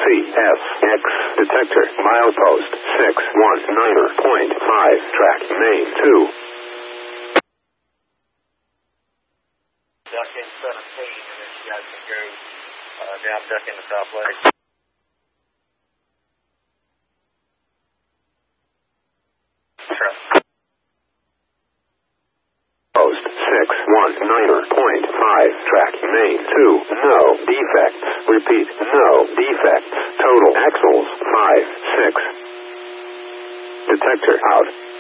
CSX detector milepost 619.5 track main 2. Duck in 17, and then you guys can go down duck in the south leg. Post 619.5 track main 2. No defects. Repeat, no defects. Total axles 5, 6. Detector out.